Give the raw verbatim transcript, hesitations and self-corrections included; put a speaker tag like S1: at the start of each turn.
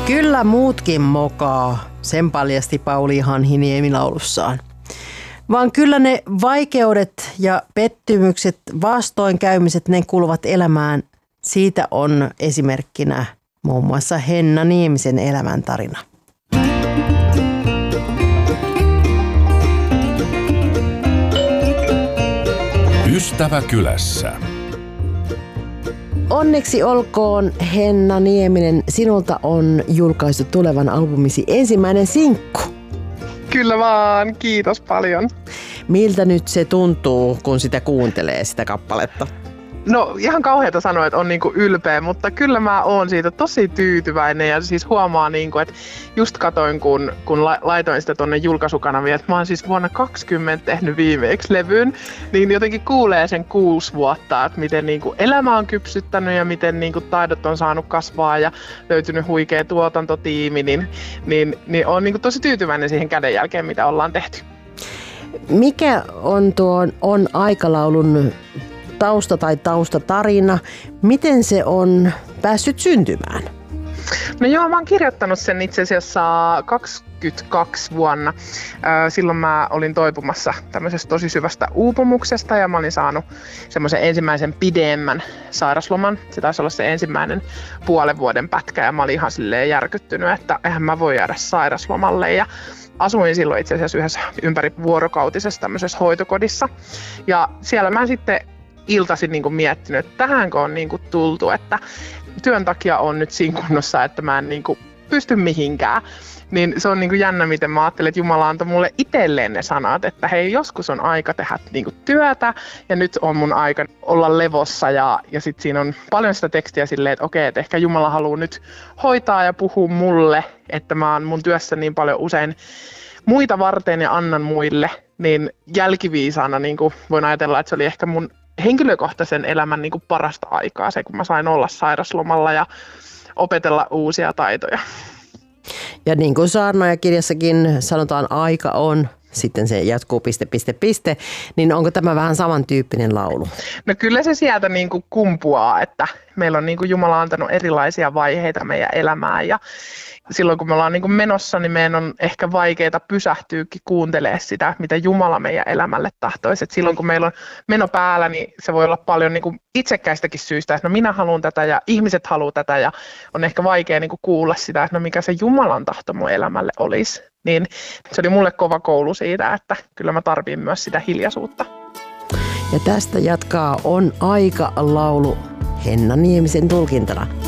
S1: Kyllä muutkin mokaa, sen paljasti Pauli Hanhiniemi laulussaan. Vaan kyllä ne vaikeudet ja pettymykset, vastoinkäymiset, ne kuuluvat elämään. Siitä on esimerkkinä muun muassa Henna Niemisen elämäntarina.
S2: Ystävä kylässä.
S1: Onneksi olkoon, Henna Nieminen, sinulta on julkaistu tulevan albumisi ensimmäinen sinkku.
S3: Kyllä vaan, kiitos paljon.
S1: Miltä nyt se tuntuu, kun sitä kuuntelee, sitä kappaletta?
S3: No ihan kauheata sanoa, että on niinku ylpeä, mutta kyllä mä oon siitä tosi tyytyväinen ja siis huomaa, niinku, että just katoin, kun, kun laitoin sitä tonne julkaisukanaviin, että mä oon siis vuonna kaksikymmentä tehnyt viimeeksi levyn, niin jotenkin kuulee sen kuusi vuotta, että miten niinku elämä on kypsyttänyt ja miten niinku taidot on saanut kasvaa ja löytynyt huikea tuotantotiimi, niin, niin, niin oon niinku tosi tyytyväinen siihen kädenjälkeen, mitä ollaan tehty.
S1: Mikä on tuon On aikalaulun tausta tai taustatarina? Miten se on päässyt syntymään?
S3: No joo, mä oon kirjoittanut sen itse asiassa kaksikymmentäkaksi vuonna. Silloin mä olin toipumassa tämmöisestä tosi syvästä uupumuksesta ja mä olin saanut semmoisen ensimmäisen pidemmän sairasloman. Se taisi olla se ensimmäinen puolen vuoden pätkä ja mä olin ihan silleen järkyttynyt, että eihän mä voi jäädä sairaslomalle. Ja asuin silloin itse asiassa yhdessä ympärivuorokautisessa tämmöisessä hoitokodissa. Ja siellä mä sitten iltaisin niin kuin miettinyt, että tähänkö on niin kuin tultu, että työn takia on nyt siinä kunnossa, että mä en niin kuin pysty mihinkään. Niin se on niin kuin jännä, miten mä ajattelin, että Jumala antoi mulle itselleen ne sanat, että hei, joskus on aika tehdä niin kuin työtä ja nyt on mun aika olla levossa. Ja, ja sitten siinä on paljon sitä tekstiä silleen, että okei, että ehkä Jumala haluaa nyt hoitaa ja puhua mulle, että mä oon mun työssä niin paljon usein muita varten ja annan muille. Niin jälkiviisaana niin kuin voin ajatella, että se oli ehkä mun henkilökohtaisen elämän niin kuin parasta aikaa, se kun mä sain olla sairaslomalla ja opetella uusia taitoja.
S1: Ja niin kuin saarnaajakirjassakin sanotaan, aika on, sitten se jatkuu piste, piste, piste, niin onko tämä vähän samantyyppinen laulu?
S3: No kyllä se sieltä niin kuin kumpuaa, että meillä on niin kuin Jumala antanut erilaisia vaiheita meidän elämään ja silloin kun me ollaan niin kuin menossa, niin meidän on ehkä vaikeaa pysähtyykin kuuntelemaan sitä, mitä Jumala meidän elämälle tahtoisi. Et silloin kun meillä on meno päällä, niin se voi olla paljon niin kuin itsekkäistäkin syistä, että no minä haluan tätä ja ihmiset haluaa tätä ja on ehkä vaikea niin kuin kuulla sitä, että no mikä se Jumalan tahto mun elämälle olisi. Niin se oli mulle kova koulu siitä, että kyllä mä tarvitsen myös sitä hiljaisuutta.
S1: Ja tästä jatkaa On aika laulu Henna Niemisen tulkintana.